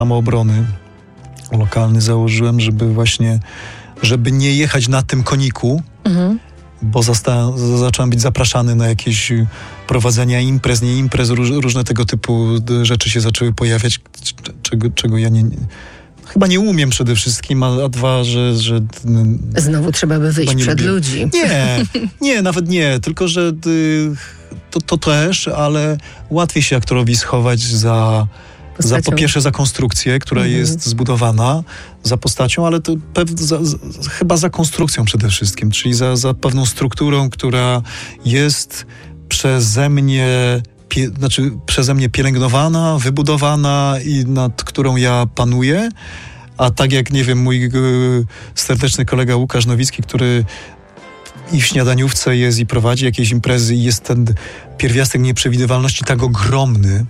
Samoobrony lokalny założyłem, żeby nie jechać na tym koniku, bo zacząłem być zapraszany na jakieś prowadzenia imprez, nie imprez, różne tego typu rzeczy się zaczęły pojawiać, czego ja chyba nie umiem przede wszystkim, a dwa, że Znowu trzeba by wyjść przed ludzi. Nie, nawet nie, tylko że to też, ale łatwiej się aktorowi schować po pierwsze za konstrukcję, która jest zbudowana, za postacią, ale to chyba za konstrukcją przede wszystkim, czyli za pewną strukturą, która jest przeze mnie pielęgnowana, wybudowana i nad którą ja panuję. A tak jak, nie wiem, mój serdeczny kolega Łukasz Nowicki, który i w śniadaniówce jest i prowadzi jakieś imprezy i jest ten pierwiastek nieprzewidywalności tak ogromny,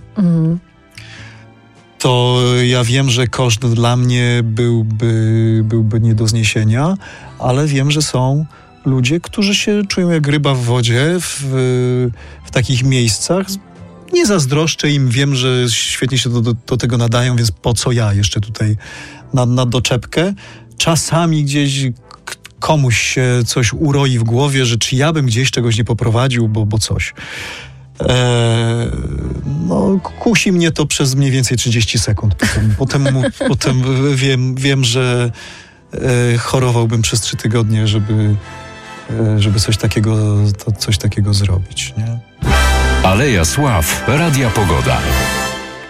to ja wiem, że koszt dla mnie byłby nie do zniesienia, ale wiem, że są ludzie, którzy się czują jak ryba w wodzie w takich miejscach. Nie zazdroszczę im, wiem, że świetnie się do tego nadają, więc po co ja jeszcze tutaj na doczepkę? Czasami gdzieś komuś się coś uroi w głowie, że czy ja bym gdzieś czegoś nie poprowadził, bo coś. Kusi mnie to przez mniej więcej 30 sekund. Potem wiem, że chorowałbym przez 3 tygodnie, żeby coś takiego zrobić, nie? Aleja Sław, Radia Pogoda.